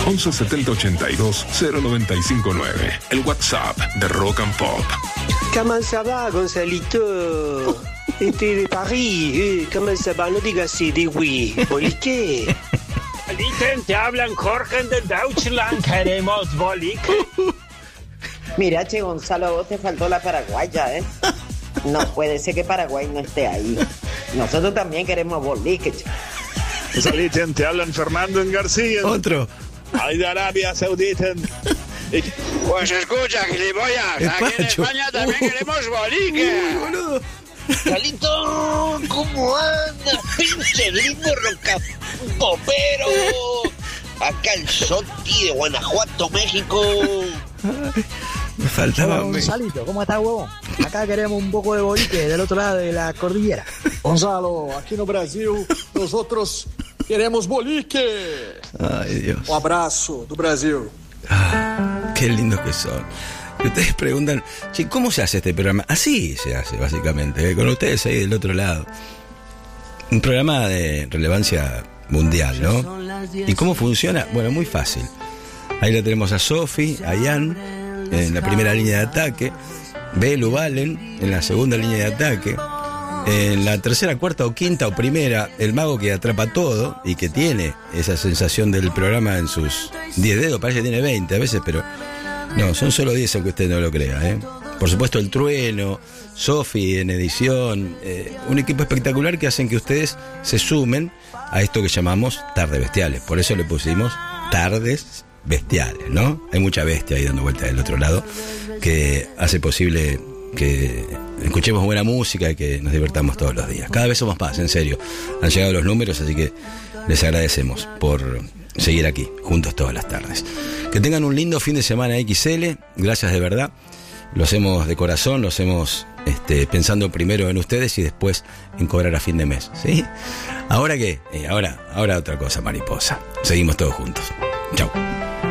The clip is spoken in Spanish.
11 70 82 0959. El WhatsApp de Rock and Pop. Comment ça va, Gonzalito? De París, comment ça va? No digas sí, de oui. Boliche. Te hablan Jorge de Deutschland, queremos boliche. Mira, che, Gonzalo, vos te faltó la paraguaya, ¿eh? No puede ser que Paraguay no esté ahí. Nosotros también queremos boliche, che. Saliten, te hablan Fernando en García. Otro. Ay, de Arabia Saudita. Pues escucha, gilipollas, aquí en España también queremos boliche. Boludo. Galito, ¿cómo anda? Pinche gringo popero. Acá el Soti de Guanajuato, México. Me faltaba. Gonzalito, ¿cómo estás, huevón? Acá queremos un poco de boliche del otro lado de la cordillera. Gonzalo, aquí no Brasil, nosotros queremos boliche. Ay, Dios. Un abrazo do Brasil. Qué lindos que son. Y ustedes preguntan, che, ¿cómo se hace este programa? Así se hace, básicamente, con ustedes ahí del otro lado. Un programa de relevancia mundial, ¿no? ¿Y cómo funciona? Bueno, muy fácil. Ahí la tenemos a Sofi, a Ian, en la primera línea de ataque, Belu Valen, en la segunda línea de ataque, en la tercera, cuarta o quinta o primera, el mago que atrapa todo y que tiene esa sensación del programa en sus 10 dedos, parece que tiene 20 a veces, pero no, son solo 10 aunque usted no lo crea, ¿eh? Por supuesto el Trueno, Sofi en edición, un equipo espectacular que hacen que ustedes se sumen a esto que llamamos Tardes Bestiales. Por eso le pusimos Tardes Bestiales, ¿no? Hay mucha bestia ahí dando vueltas del otro lado que hace posible que escuchemos buena música y que nos divertamos todos los días. Cada vez somos más, en serio. Han llegado los números, así que les agradecemos por seguir aquí, juntos todas las tardes. Que tengan un lindo fin de semana XL. Gracias de verdad. Lo hacemos de corazón, lo hacemos pensando primero en ustedes y después en cobrar a fin de mes, ¿sí? ¿Ahora qué? Ahora otra cosa, mariposa. Seguimos todos juntos. Chau.